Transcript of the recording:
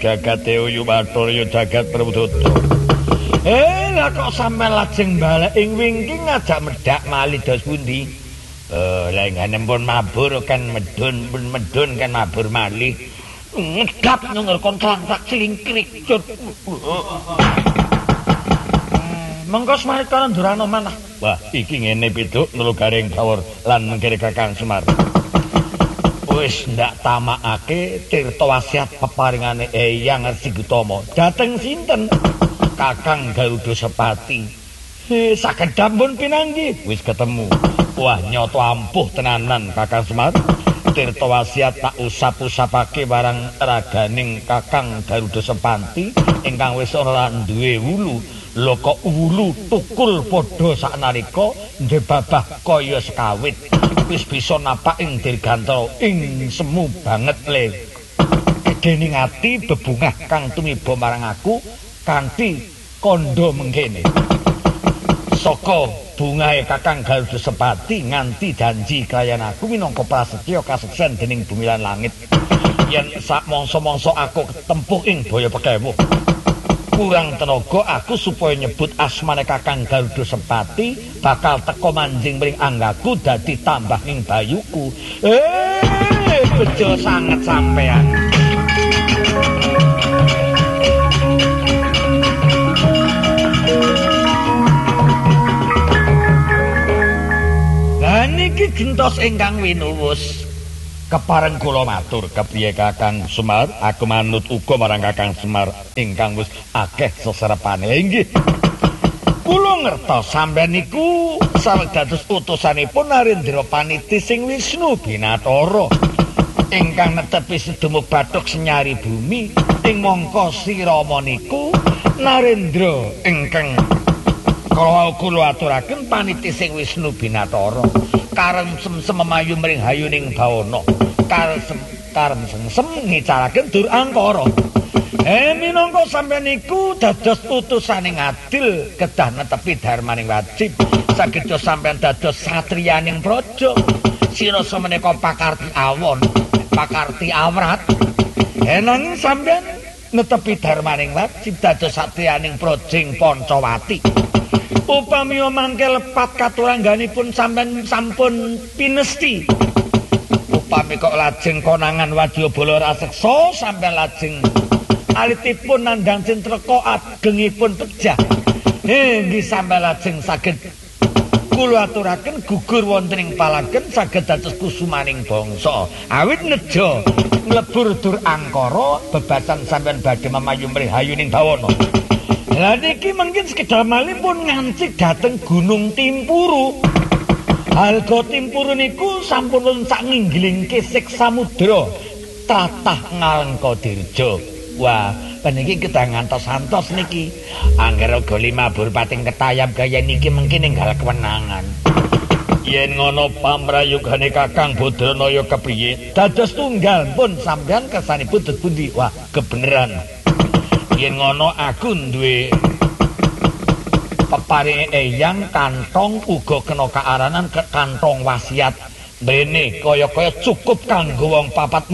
gagate uyu matur ya jagat Prabudoto. Lah kok sampe lajeng balik ing wingking ngajak medhak malih dos pundi? Lah ngene pun mabur kan medun kan mabur malih. Ngedap nyunger kon klangsak cilingkrik cut. Mengko Semar kana durana manah. Wah, iki ngene Piduk nulugaring Bawor lan mengkene Kakang Semar. Wis ndak tamakake tirta wasiat peparingane Eyang Resi Gutama dhateng sinten? Kakang Garuda Sepati. Sakedhap pun pinanggih wis ketemu. Wah, nyoto ampuh tenanan Kakang Semar. Tirta wasiat tak usap-usapake barang raganing Kakang Garuda Sepati ingkang wis ora duwe wulu. Lho kok wulu tukul padha saknalika ndebabah kaya sekawit. Wis bisa napak ing dirgantara ing semu banget le. Dening ati bebungah kang tumiba marang aku kanthi kandha mengkene. Saka bungahe Kakang Garuda Sepati nganti janji kaliyan aku minangka prasetya kaseksen dening bumi lan langit. Yen sak mangsa-mangsa aku ketempuh ing baya pekewuh. Kurang tenaga aku supaya nyebut asmane Kakang Garuda Sepati bakal teka manjing mring anggaku dadi tambah ing bayuku. Bejo sanget sampean. Lah niki gentos ingkang winuwus. Kepareng kula matur kepriye Kakang Semar, aku manut uga marang Kakang Semar ingkang wis akeh seserepane. Inggih. Kula ngertos sampeyan niku sawedados utusanipun Narendra Paniti sing Wisnu Binatara ingkang netepi sedemuk bathuk senyari bumi ing mangka sirama niku Narendra ingkang kula aturaken Paniti sing Wisnu Binatara. Karem semsem memayu mring hayuning bawana karem semsem ngicaraken dur angkara. Minangka sampeyan niku dados utusaning adil kedah netepi dharmaning wajib saged sampeyan dados satriyaning praja sirasa menika pakarti awon pakarti awrat nanging sampeyan netepi dharmaning wajib dados satriyaning projing Pancawati. Upami mangke lepat katurangganipun sampeyan sampun pinesti. Upami kok lajeng konangan wadyabala raseksa sampeyan lajeng alitipun nandhang cintreka agengipun pejah. Nggih sampeyan lajeng saged kula aturaken gugur wonten ing palagen saged dados kusumaning bangsa. Awit neja mlebur dur angkara bebasan sampeyan badhe memayu mrih hayuning bawana. Lah niki mungkin sekedar malipun ngancik dhateng Gunung Timpuru. Harga Timpuru niku sampun sak nginggiling kisik samudra tatah ngalengka dirja. Wah, paniki kedah ngantos-antos niki. Angger uga limabur pating ketayam gaya niki mungkin enggal kewenangan. Yen ngono pamrayogane Kakang Badranaya kepriye? Dados tunggal pun sampeyan kersanipun dadi pundi? Wah, kebeneran. Yen ngono aku duwe peparinge Eyang kantong uga kena kaaranan kantong wasiat. Mrene kaya-kaya cukup kanggo wong papat